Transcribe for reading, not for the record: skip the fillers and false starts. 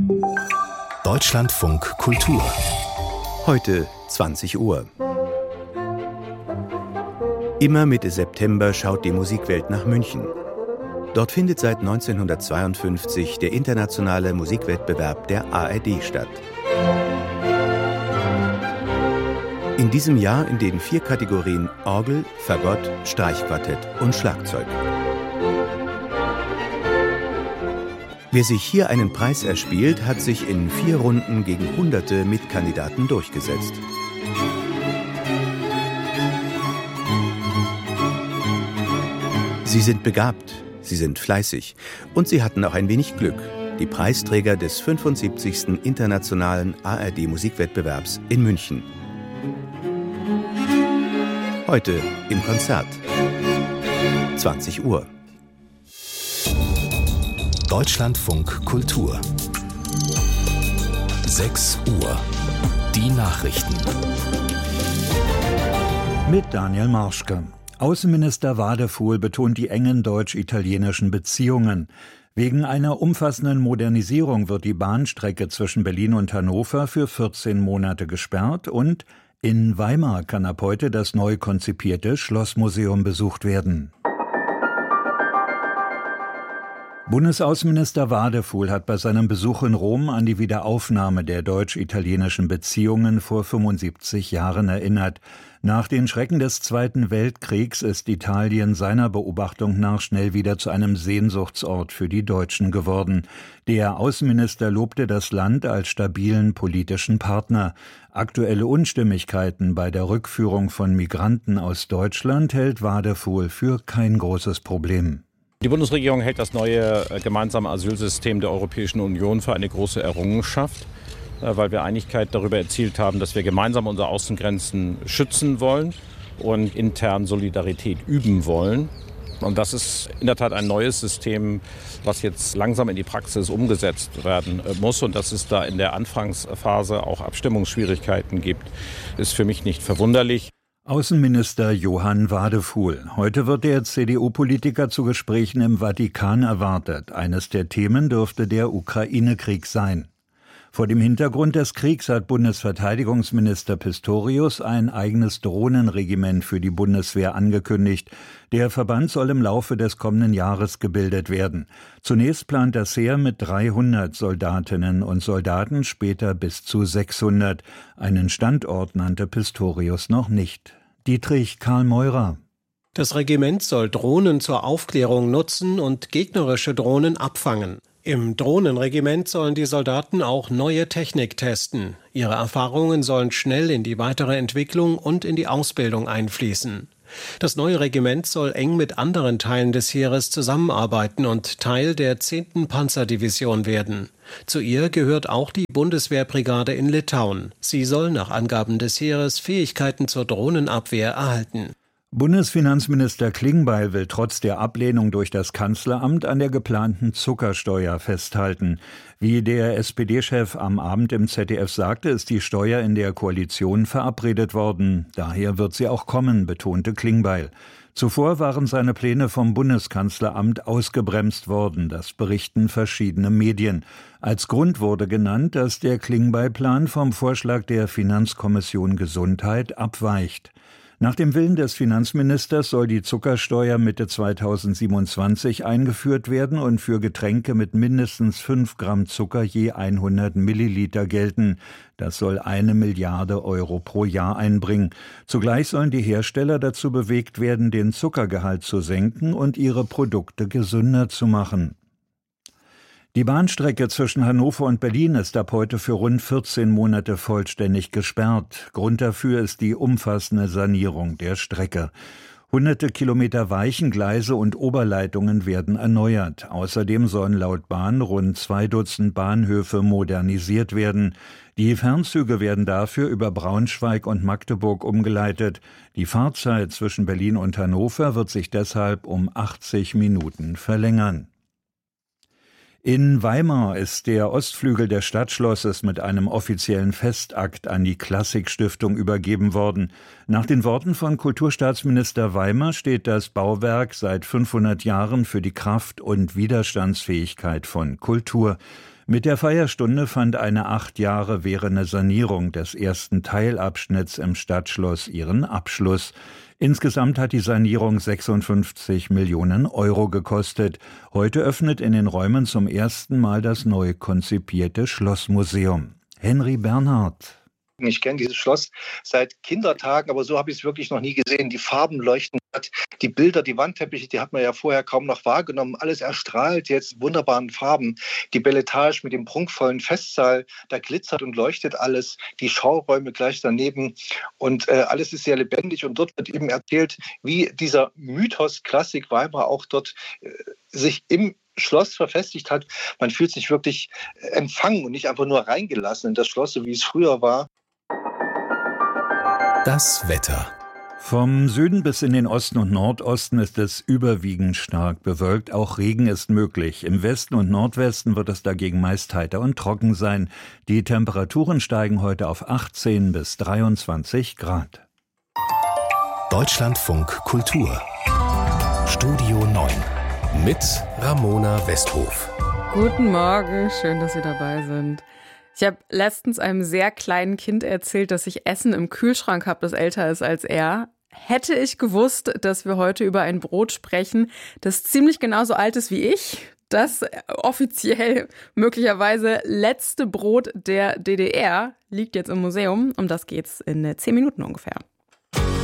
Deutschlandfunk Kultur. Heute 20 Uhr. Immer Mitte September schaut die Musikwelt nach München. Dort findet seit 1952 der internationale Musikwettbewerb der ARD statt. In diesem Jahr in den 4 Kategorien Orgel, Fagott, Streichquartett und Schlagzeug. Wer sich hier einen Preis erspielt, hat sich in 4 Runden gegen Hunderte Mitkandidaten durchgesetzt. Sie sind begabt, sie sind fleißig und sie hatten auch ein wenig Glück. Die Preisträger des 75. Internationalen ARD-Musikwettbewerbs in München. Heute im Konzert. 20 Uhr. Deutschlandfunk Kultur. 6 Uhr. Die Nachrichten. Mit Daniel Marschke. Außenminister Wadefuhl betont die engen deutsch-italienischen Beziehungen. Wegen einer umfassenden Modernisierung wird die Bahnstrecke zwischen Berlin und Hannover für 14 Monate gesperrt und in Weimar kann ab heute das neu konzipierte Schlossmuseum besucht werden. Bundesaußenminister Wadefuhl hat bei seinem Besuch in Rom an die Wiederaufnahme der deutsch-italienischen Beziehungen vor 75 Jahren erinnert. Nach den Schrecken des Zweiten Weltkriegs ist Italien seiner Beobachtung nach schnell wieder zu einem Sehnsuchtsort für die Deutschen geworden. Der Außenminister lobte das Land als stabilen politischen Partner. Aktuelle Unstimmigkeiten bei der Rückführung von Migranten aus Deutschland hält Wadefuhl für kein großes Problem. Die Bundesregierung hält das neue gemeinsame Asylsystem der Europäischen Union für eine große Errungenschaft, weil wir Einigkeit darüber erzielt haben, dass wir gemeinsam unsere Außengrenzen schützen wollen und intern Solidarität üben wollen. Und das ist in der Tat ein neues System, was jetzt langsam in die Praxis umgesetzt werden muss. Und dass es da in der Anfangsphase auch Abstimmungsschwierigkeiten gibt, ist für mich nicht verwunderlich. Außenminister Johann Wadefuhl. Heute wird der CDU-Politiker zu Gesprächen im Vatikan erwartet. Eines der Themen dürfte der Ukraine-Krieg sein. Vor dem Hintergrund des Kriegs hat Bundesverteidigungsminister Pistorius ein eigenes Drohnenregiment für die Bundeswehr angekündigt. Der Verband soll im Laufe des kommenden Jahres gebildet werden. Zunächst plant das Heer mit 300 Soldatinnen und Soldaten, später bis zu 600. Einen Standort nannte Pistorius noch nicht. Dietrich Karl Meurer. Das Regiment soll Drohnen zur Aufklärung nutzen und gegnerische Drohnen abfangen. Im Drohnenregiment sollen die Soldaten auch neue Technik testen. Ihre Erfahrungen sollen schnell in die weitere Entwicklung und in die Ausbildung einfließen. Das neue Regiment soll eng mit anderen Teilen des Heeres zusammenarbeiten und Teil der 10. Panzerdivision werden. Zu ihr gehört auch die Bundeswehrbrigade in Litauen. Sie soll nach Angaben des Heeres Fähigkeiten zur Drohnenabwehr erhalten. Bundesfinanzminister Klingbeil will trotz der Ablehnung durch das Kanzleramt an der geplanten Zuckersteuer festhalten. Wie der SPD-Chef am Abend im ZDF sagte, ist die Steuer in der Koalition verabredet worden. Daher wird sie auch kommen, betonte Klingbeil. Zuvor waren seine Pläne vom Bundeskanzleramt ausgebremst worden, das berichten verschiedene Medien. Als Grund wurde genannt, dass der Klingbeil-Plan vom Vorschlag der Finanzkommission Gesundheit abweicht. Nach dem Willen des Finanzministers soll die Zuckersteuer Mitte 2027 eingeführt werden und für Getränke mit mindestens 5 Gramm Zucker je 100 Milliliter gelten. Das soll 1 Milliarde Euro pro Jahr einbringen. Zugleich sollen die Hersteller dazu bewegt werden, den Zuckergehalt zu senken und ihre Produkte gesünder zu machen. Die Bahnstrecke zwischen Hannover und Berlin ist ab heute für rund 14 Monate vollständig gesperrt. Grund dafür ist die umfassende Sanierung der Strecke. Hunderte Kilometer Weichengleise und Oberleitungen werden erneuert. Außerdem sollen laut Bahn rund 2 Dutzend Bahnhöfe modernisiert werden. Die Fernzüge werden dafür über Braunschweig und Magdeburg umgeleitet. Die Fahrzeit zwischen Berlin und Hannover wird sich deshalb um 80 Minuten verlängern. In Weimar ist der Ostflügel des Stadtschlosses mit einem offiziellen Festakt an die Klassik-Stiftung übergeben worden. Nach den Worten von Kulturstaatsminister Weimar steht das Bauwerk seit 500 Jahren für die Kraft und Widerstandsfähigkeit von Kultur. Mit der Feierstunde fand eine 8 Jahre währende Sanierung des ersten Teilabschnitts im Stadtschloss ihren Abschluss. Insgesamt hat die Sanierung 56 Millionen Euro gekostet. Heute öffnet in den Räumen zum ersten Mal das neu konzipierte Schlossmuseum. Henry Bernhard. Ich kenne dieses Schloss seit Kindertagen, aber so habe ich es wirklich noch nie gesehen. Die Farben leuchten, die Bilder, die Wandteppiche, die hat man ja vorher kaum noch wahrgenommen. Alles erstrahlt jetzt in wunderbaren Farben. Die Belle Etage mit dem prunkvollen Festsaal, da glitzert und leuchtet alles. Die Schauräume gleich daneben und alles ist sehr lebendig. Und dort wird eben erzählt, wie dieser Mythos Klassik Weimar auch dort sich im Schloss verfestigt hat. Man fühlt sich wirklich empfangen und nicht einfach nur reingelassen in das Schloss, so wie es früher war. Das Wetter. Vom Süden bis in den Osten und Nordosten ist es überwiegend stark bewölkt. Auch Regen ist möglich. Im Westen und Nordwesten wird es dagegen meist heiter und trocken sein. Die Temperaturen steigen heute auf 18 bis 23 Grad. Deutschlandfunk Kultur. Studio 9 mit Ramona Westhof. Guten Morgen, schön, dass Sie dabei sind. Ich habe letztens einem sehr kleinen Kind erzählt, dass ich Essen im Kühlschrank habe, das älter ist als er. Hätte ich gewusst, dass wir heute über ein Brot sprechen, das ziemlich genauso alt ist wie ich, das offiziell möglicherweise letzte Brot der DDR liegt jetzt im Museum. Um das geht's in 10 Minuten ungefähr.